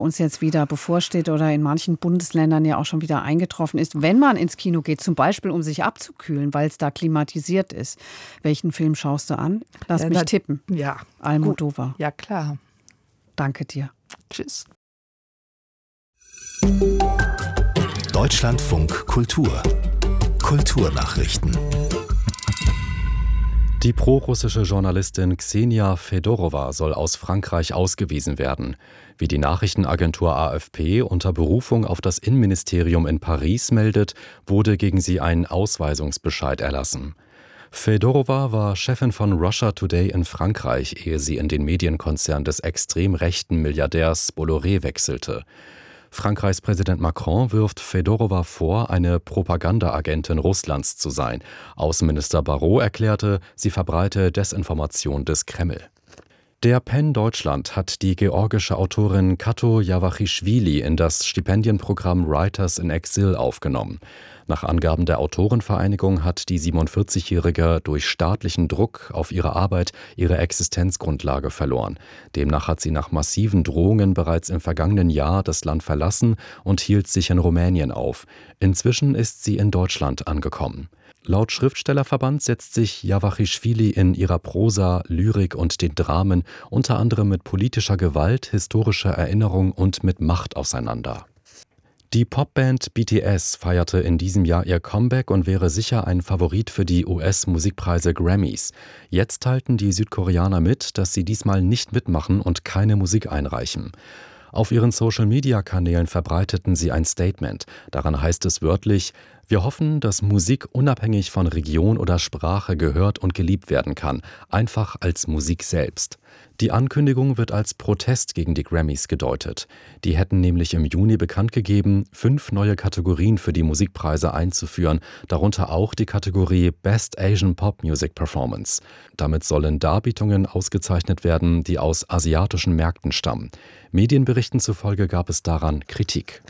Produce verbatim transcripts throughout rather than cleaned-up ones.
uns jetzt wieder bevorsteht oder in manchen Bundesländern ja auch schon wieder eingetroffen ist, wenn man ins Kino geht, zum Beispiel um sich abzukühlen, weil es da klimatisiert ist. Welchen Film schaust du an? Lass Ja, mich na, tippen. Ja. Almodovar. Ja, klar. Danke dir. Tschüss. Deutschlandfunk Kultur. Kulturnachrichten. Die prorussische Journalistin Ksenia Fedorova soll aus Frankreich ausgewiesen werden. Wie die Nachrichtenagentur A F P unter Berufung auf das Innenministerium in Paris meldet, wurde gegen sie ein Ausweisungsbescheid erlassen. Fedorova war Chefin von Russia Today in Frankreich, ehe sie in den Medienkonzern des extrem rechten Milliardärs Bolloré wechselte. Frankreichs Präsident Macron wirft Fedorova vor, eine Propagandaagentin Russlands zu sein. Außenminister Barrot erklärte, sie verbreite Desinformation des Kreml. Der Penn Deutschland hat die georgische Autorin Kato Javachischvili in das Stipendienprogramm Writers in Exile aufgenommen. Nach Angaben der Autorenvereinigung hat die siebenundvierzigjährige durch staatlichen Druck auf ihre Arbeit ihre Existenzgrundlage verloren. Demnach hat sie nach massiven Drohungen bereits im vergangenen Jahr das Land verlassen und hielt sich in Rumänien auf. Inzwischen ist sie in Deutschland angekommen. Laut Schriftstellerverband setzt sich Javachischvili in ihrer Prosa, Lyrik und den Dramen unter anderem mit politischer Gewalt, historischer Erinnerung und mit Macht auseinander. Die Popband B T S feierte in diesem Jahr ihr Comeback und wäre sicher ein Favorit für die U S-Musikpreise Grammys. Jetzt teilten die Südkoreaner mit, dass sie diesmal nicht mitmachen und keine Musik einreichen. Auf ihren Social-Media-Kanälen verbreiteten sie ein Statement. Daran heißt es wörtlich: Wir hoffen, dass Musik unabhängig von Region oder Sprache gehört und geliebt werden kann, einfach als Musik selbst. Die Ankündigung wird als Protest gegen die Grammys gedeutet. Die hätten nämlich im Juni bekannt gegeben, fünf neue Kategorien für die Musikpreise einzuführen, darunter auch die Kategorie Best Asian Pop Music Performance. Damit sollen Darbietungen ausgezeichnet werden, die aus asiatischen Märkten stammen. Medienberichten zufolge gab es daran Kritik.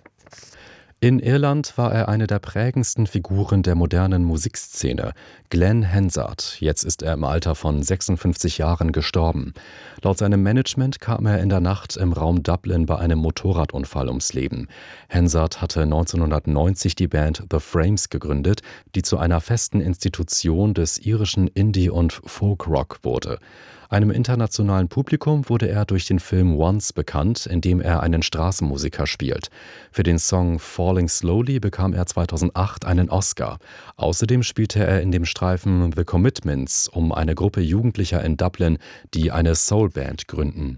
In Irland war er eine der prägendsten Figuren der modernen Musikszene, Glenn Hansard. Jetzt ist er im Alter von sechsundfünfzig Jahren gestorben. Laut seinem Management kam er in der Nacht im Raum Dublin bei einem Motorradunfall ums Leben. Hansard hatte neunzehnhundertneunzig die Band The Frames gegründet, die zu einer festen Institution des irischen Indie- und Folkrock wurde. Einem internationalen Publikum wurde er durch den Film Once bekannt, in dem er einen Straßenmusiker spielt. Für den Song Falling Slowly bekam er zweitausendacht einen Oscar. Außerdem spielte er in dem Streifen The Commitments um eine Gruppe Jugendlicher in Dublin, die eine Soulband gründen.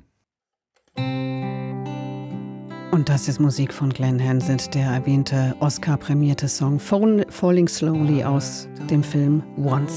Und das ist Musik von Glenn Hansard, der erwähnte Oscar-prämierte Song Falling Slowly aus dem Film Once.